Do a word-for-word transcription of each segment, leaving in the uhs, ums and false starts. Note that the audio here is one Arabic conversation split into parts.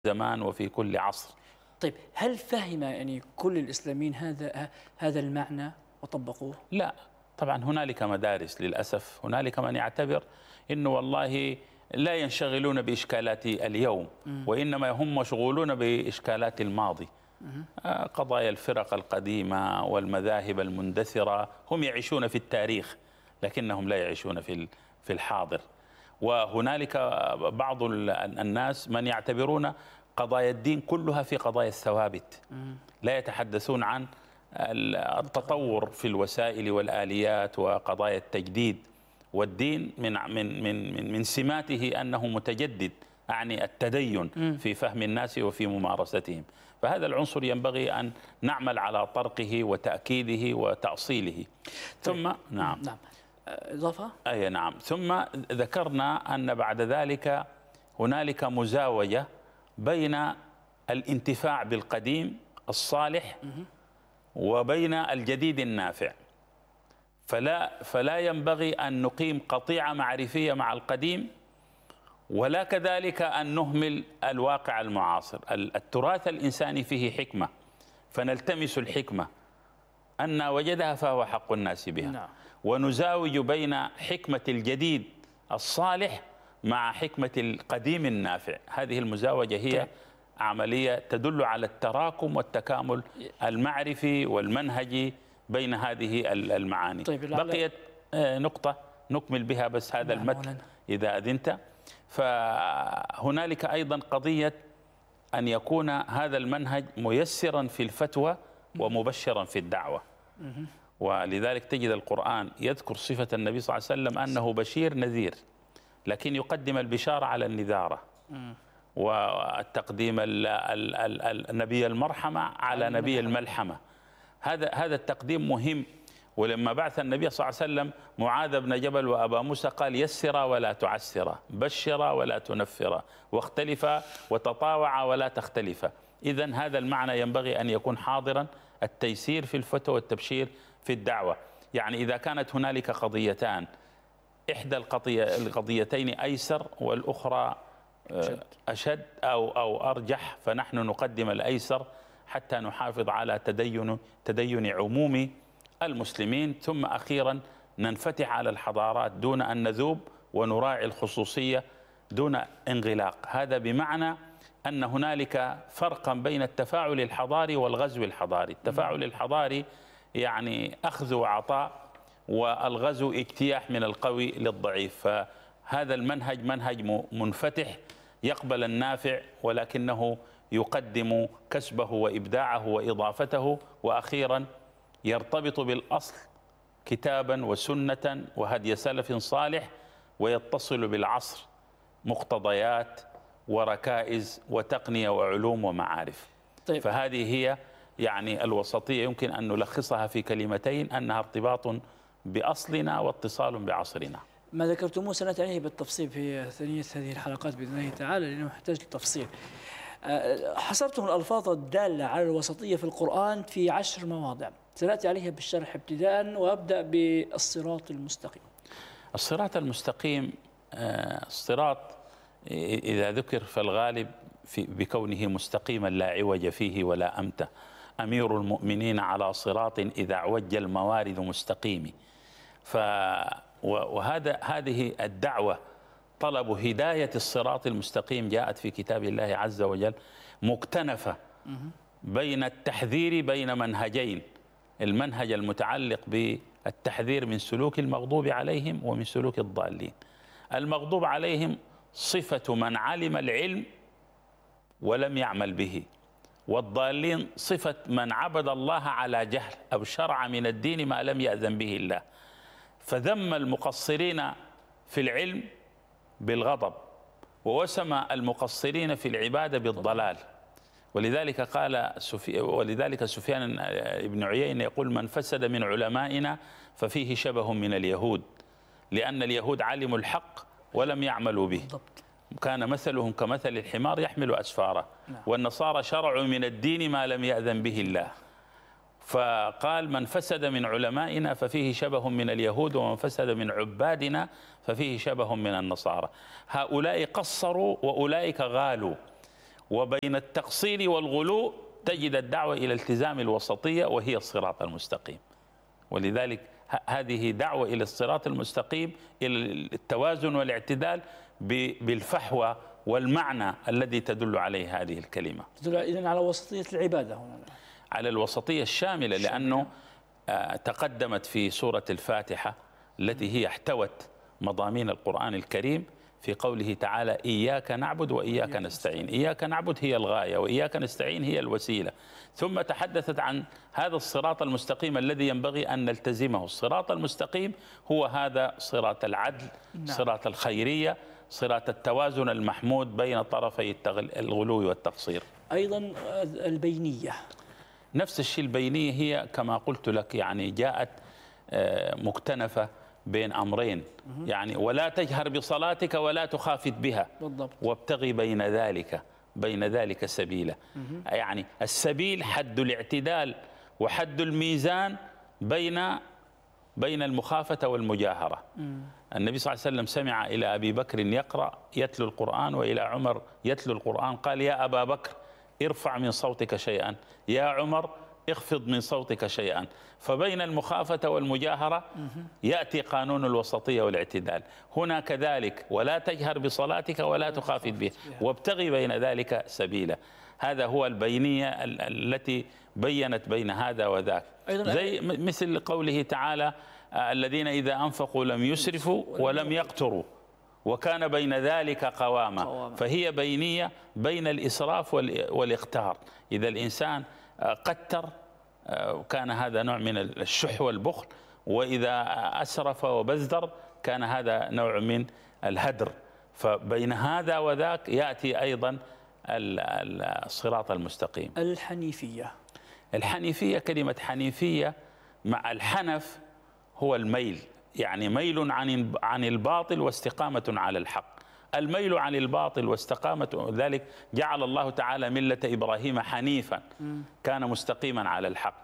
زمان وفي كل عصر. طيب هل فهم يعني كل الإسلاميين هذا هذا المعنى وطبقوه؟ لا طبعا، هنالك مدارس للأسف، هنالك من يعتبر أنه والله لا ينشغلون بإشكالات اليوم م. وإنما هم مشغولون بإشكالات الماضي. قضايا الفرق القديمة والمذاهب المندثرة، هم يعيشون في التاريخ لكنهم لا يعيشون في في الحاضر. وهنالك بعض الناس من يعتبرون قضايا الدين كلها في قضايا الثوابت، لا يتحدثون عن التطور في الوسائل والآليات وقضايا التجديد. والدين من من من من سماته أنه متجدد، يعني التدين في فهم الناس وفي ممارستهم. فهذا العنصر ينبغي أن نعمل على طرقه وتأكيده وتأصيله. ثم طيب. نعم نعم إضافة؟ أي نعم. ثم ذكرنا أن بعد ذلك هنالك مزاوجة بين الانتفاع بالقديم الصالح وبين الجديد النافع. فلا فلا ينبغي أن نقيم قطيعة معرفية مع القديم، ولا كذلك أن نهمل الواقع المعاصر. التراث الإنساني فيه حكمة، فنلتمس الحكمة أن وجدها فهو حق الناس بها. نعم. ونزاوج بين حكمة الجديد الصالح مع حكمة القديم النافع. هذه المزاوجة هي طيب. عملية تدل على التراكم والتكامل المعرفي والمنهجي بين هذه المعاني. طيب بقيت نقطة نكمل بها بس هذا نعم المتن إذا أذنت. فهنالك أيضا قضية أن يكون هذا المنهج ميسرا في الفتوى ومبشرا في الدعوة. ولذلك تجد القرآن يذكر صفة النبي صلى الله عليه وسلم أنه بشير نذير، لكن يقدم البشارة على النذارة، والتقديم النبي المرحمة على نبي الملحمة. هذا هذا التقديم مهم. ولما بعث النبي صلى الله عليه وسلم معاذ بن جبل وأبا موسى قال: يسرا ولا تعسرا، بشرا ولا تنفرا، واختلفا وتطاوعا ولا تختلفا. إذن هذا المعنى ينبغي أن يكون حاضرا، التيسير في الفتوى والتبشير في الدعوة. يعني إذا كانت هنالك قضيتان، إحدى القضيتين أيسر والأخرى أشد أو أو أرجح، فنحن نقدم الأيسر حتى نحافظ على تدين تدين عموم المسلمين. ثم أخيرا ننفتح على الحضارات دون أن نذوب، ونراعي الخصوصية دون انغلاق. هذا بمعنى أن هنالك فرقا بين التفاعل الحضاري والغزو الحضاري. التفاعل الحضاري يعني أخذ وعطاء، والغزو اجتياح من القوي للضعيف. فهذا المنهج منهج منفتح يقبل النافع، ولكنه يقدم كسبه وإبداعه وإضافته، وأخيرا يرتبط بالأصل كتابا وسنة وهدي سلف صالح، ويتصل بالعصر مقتضيات وركائز وتقنية وعلوم ومعارف. طيب. فهذه هي يعني الوسطية، يمكن أن نلخصها في كلمتين: أنها ارتباط بأصلنا واتصال بعصرنا. ما ذكرتموه سنأتي عليه بالتفصيل في ثانية هذه الحلقات بإذن الله تعالى، لأنه يحتاج للتفصيل. حصرتم الألفاظ الدالة على الوسطية في القرآن في عشر مواضع، سنأتي عليها بالشرح ابتداء، وأبدأ بالصراط المستقيم. الصراط المستقيم، الصراط إذا ذكر فالغالب في بكونه مستقيما لا عوج فيه ولا أمتة. أمير المؤمنين على صراط إذا عوج الموارد مستقيم. ف وهذا هذه الدعوة، طلب هداية الصراط المستقيم، جاءت في كتاب الله عز وجل مكتنفة بين التحذير بين منهجين: المنهج المتعلق بالتحذير من سلوك المغضوب عليهم ومن سلوك الضالين. المغضوب عليهم صفة من علم العلم ولم يعمل به، والضالين صفة من عبد الله على جهل أو شرع من الدين ما لم يأذن به الله. فذم المقصرين في العلم بالغضب، ووسم المقصرين في العبادة بالضلال. ولذلك قال سفي ولذلك سفيان بن عيينة يقول: من فسد من علمائنا ففيه شبه من اليهود، لأن اليهود علموا الحق ولم يعملوا به، كان مثلهم كمثل الحمار يحمل أسفاره. والنصارى شرعوا من الدين ما لم يأذن به الله. فقال: من فسد من علمائنا ففيه شبه من اليهود، ومن فسد من عبادنا ففيه شبه من النصارى. هؤلاء قصروا وأولئك غالوا. وبين التقصير والغلو تجد الدعوة إلى التزام الوسطية وهي الصراط المستقيم. ولذلك هذه دعوة إلى الصراط المستقيم، إلى التوازن والاعتدال بالفحوى والمعنى الذي تدل عليه هذه الكلمة. تدل إذن على وسطية العبادة هنا، على الوسطية الشاملة، لأنه تقدمت في سورة الفاتحة التي هي احتوت مضامين القرآن الكريم في قوله تعالى: إياك نعبد وإياك نستعين. إياك نعبد هي الغاية، وإياك نستعين هي الوسيلة. ثم تحدثت عن هذا الصراط المستقيم الذي ينبغي أن نلتزمه. الصراط المستقيم هو هذا صراط العدل، صراط الخيرية، صراط التوازن المحمود بين طرفي الغلو والتقصير. أيضا البينية، نفس الشيء. البينية هي كما قلت لك يعني جاءت مكتنفة بين أمرين، يعني ولا تجهر بصلاتك ولا تخافت بها بالضبط، وابتغي بين ذلك بين ذلك سبيلا. يعني السبيل حد الاعتدال وحد الميزان بين بين المخافة والمجاهرة. النبي صلى الله عليه وسلم سمع إلى أبي بكر يقرأ يتلو القرآن وإلى عمر يتلو القرآن، قال: يا أبا بكر ارفع من صوتك شيئا، يا عمر اخفض من صوتك شيئا. فبين المخافة والمجاهرة يأتي قانون الوسطية والاعتدال. هنا كذلك: ولا تجهر بصلاتك ولا تخافت به وابتغي بين ذلك سبيلا. هذا هو البينية التي بينت بين هذا وذاك، زي مثل قوله تعالى: الذين إذا أنفقوا لم يسرفوا ولم يقتروا وكان بين ذلك قواما. فهي بينية بين الإسراف والإقتار. إذا الإنسان قتر كان هذا نوع من الشح والبخل، وإذا أسرف وبذر كان هذا نوع من الهدر. فبين هذا وذاك يأتي أيضا الصراط المستقيم. الحنيفية، الحنيفية كلمة حنيفية مع الحنف هو الميل، يعني ميل عن عن الباطل واستقامة على الحق. الميل عن الباطل واستقامة، ذلك جعل الله تعالى ملة إبراهيم حنيفا، كان مستقيما على الحق.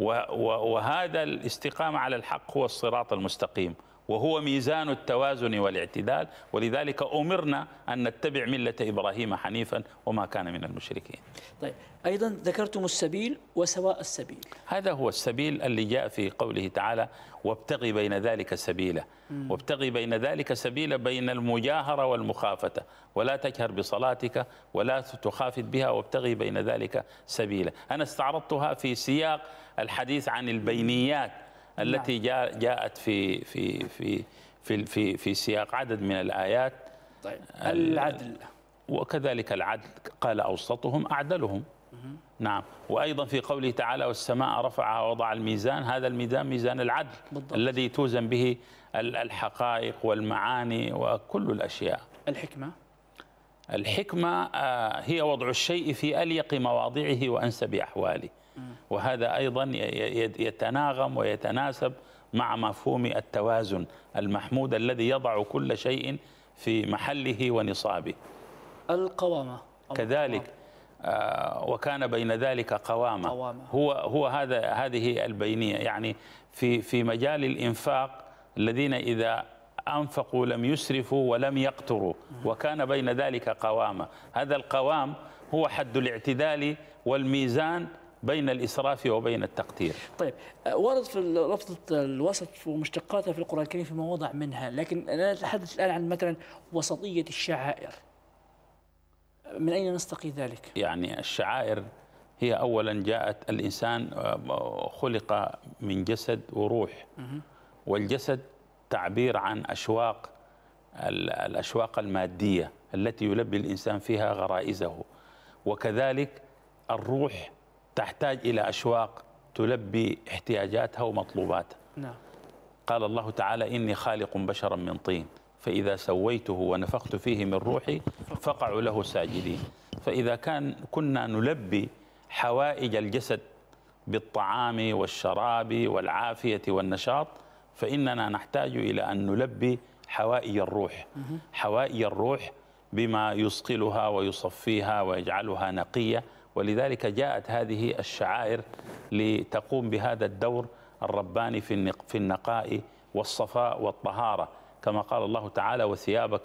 وهذا الاستقامة على الحق هو الصراط المستقيم، وهو ميزان التوازن والاعتدال. ولذلك أمرنا أن نتبع ملة إبراهيم حنيفا وما كان من المشركين. طيب، أيضا ذكرتم السبيل وسواء السبيل. هذا هو السبيل اللي جاء في قوله تعالى: وابتغي بين ذلك سبيلا. وابتغي بين ذلك سبيلا بين المجاهرة والمخافة، ولا تجهر بصلاتك ولا تخافت بها وابتغي بين ذلك سبيلا. أنا استعرضتها في سياق الحديث عن البينيات التي جاء جاءت في في في في في في سياق عدد من الآيات. طيب، العدل وكذلك العدل قال: أوسطهم أعدلهم. نعم. وأيضا في قوله تعالى: والسماء رفعها ووضع الميزان. هذا الميزان ميزان العدل بالضبط، الذي توزن به الحقائق والمعاني وكل الأشياء. الحكمة، الحكمة هي وضع الشيء في أليق مواضعه وأنسب أحواله، وهذا أيضا يتناغم ويتناسب مع مفهوم التوازن المحمود الذي يضع كل شيء في محله ونصابه. القوامة كذلك، آه وكان بين ذلك قوامة. قوامة. هو هو هذا هذه البينية، يعني في في مجال الإنفاق الذين إذا أنفقوا لم يسرفوا ولم يقتروا وكان بين ذلك قوامة. هذا القوام هو حد الاعتدال والميزان بين الإسراف وبين التقتير. طيب، ورد في لفظة الوسط ومشتقاتها في القرآن الكريم في مواضع منها، لكن أنا أتحدث الآن عن مثلا وسطية الشعائر. من أين نستقي ذلك؟ يعني الشعائر هي أولا جاءت، الإنسان خلق من جسد وروح، والجسد تعبير عن أشواق الأشواق المادية التي يلبي الإنسان فيها غرائزه، وكذلك الروح تحتاج إلى أشواق تلبي احتياجاتها ومطلوباتها. نعم. قال الله تعالى: إني خالق بشرا من طين فإذا سويته ونفخت فيه من روحي فقعوا له ساجدين. فإذا كان كنا نلبي حوائج الجسد بالطعام والشراب والعافية والنشاط، فإننا نحتاج إلى أن نلبي حوائج الروح، حوائج الروح بما يصقلها ويصفيها ويجعلها نقية. ولذلك جاءت هذه الشعائر لتقوم بهذا الدور الرباني في النقاء والصفاء والطهارة، كما قال الله تعالى: وثيابك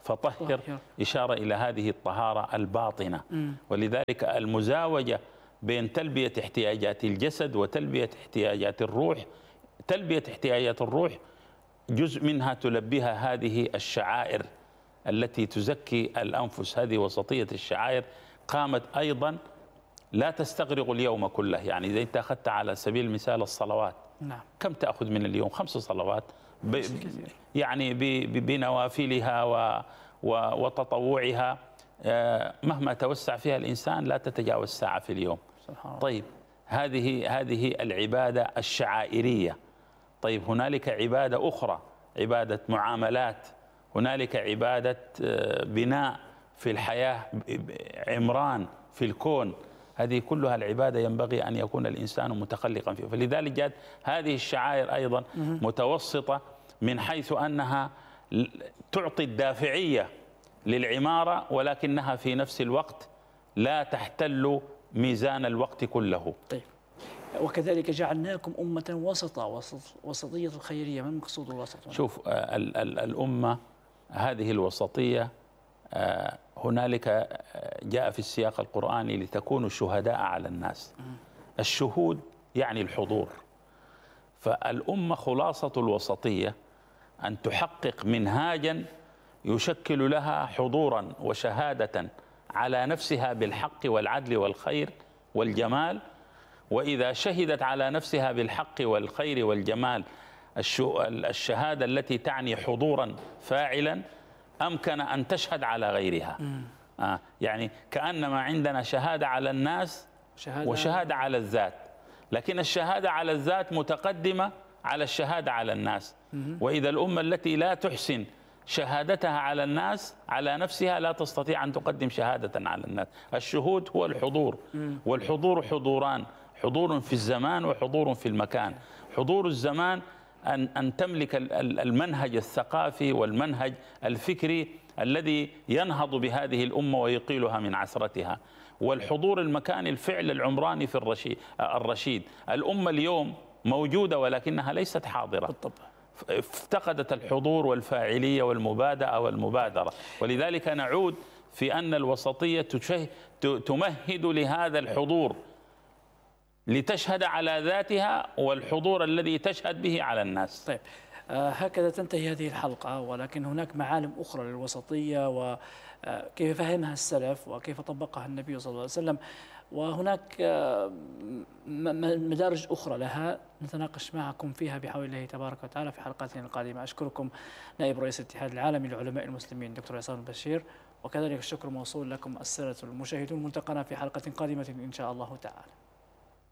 فطهر إشارة إلى هذه الطهارة الباطنة. ولذلك المزاوجة بين تلبية احتياجات الجسد وتلبية احتياجات الروح، تلبية احتياجات الروح جزء منها تلبيها هذه الشعائر التي تزكي الأنفس. هذه وسطية الشعائر قامت أيضا لا تستغرق اليوم كله. يعني إذا أنت أخذت على سبيل المثال الصلوات، نعم. كم تأخذ من اليوم؟ خمس صلوات ب يعني بنوافلها و و وتطوعها، مهما توسع فيها الإنسان لا تتجاوز ساعة في اليوم. طيب هذه هذه العبادة الشعائرية. طيب هنالك عبادة أخرى، عبادة معاملات، هنالك عبادة بناء في الحياة، عمران في الكون. هذه كلها العبادة ينبغي أن يكون الإنسان متخلقا فيها. فلذلك جاءت هذه الشعائر أيضا متوسطة من حيث أنها تعطي الدافعية للعمارة، ولكنها في نفس الوقت لا تحتل ميزان الوقت كله. طيب، وكذلك جعلناكم أمة وسطا، وسط وسطية الخيرية. ما المقصود الوسط؟ شوف ال ال الأمة هذه الوسطية هنالك جاء في السياق القرآني لتكونوا شهداء على الناس. الشهود يعني الحضور. فالأمة خلاصة الوسطية أن تحقق منهاجا يشكل لها حضورا وشهادة على نفسها بالحق والعدل والخير والجمال. وإذا شهدت على نفسها بالحق والخير والجمال الشهادة التي تعني حضورا فاعلا، أمكن أن تشهد على غيرها. آه يعني كأنما عندنا شهادة على الناس شهادة وشهادة على الذات، لكن الشهادة على الذات متقدمة على الشهادة على الناس. وإذا الأمة التي لا تحسن شهادتها على الناس على نفسها لا تستطيع أن تقدم شهادة على الناس. الشهود هو الحضور، والحضور حضوران، حضور في الزمان وحضور في المكان. حضور الزمان أن أن تملك المنهج الثقافي والمنهج الفكري الذي ينهض بهذه الأمة ويقيلها من عثرتها. والحضور المكاني الفعل العمراني في الرشيد الرشيد. الأمة اليوم موجودة ولكنها ليست حاضرة، بالطبع افتقدت الحضور والفاعلية والمبادئة والمبادرة. ولذلك نعود في أن الوسطية تمهد لهذا الحضور لتشهد على ذاتها والحضور الذي تشهد به على الناس. طيب، آه هكذا تنتهي هذه الحلقة، ولكن هناك معالم أخرى للوسطية وكيف فهمها السلف وكيف طبقها النبي صلى الله عليه وسلم، وهناك آه مدارج أخرى لها نتناقش معكم فيها بحول الله تبارك وتعالى في حلقاتنا القادمة. أشكركم نائب رئيس الاتحاد العالمي للعلماء المسلمين دكتور عصام البشير، وكذلك الشكر موصول لكم السادة المشاهدون. ملتقانا في حلقة قادمة إن شاء الله تعالى.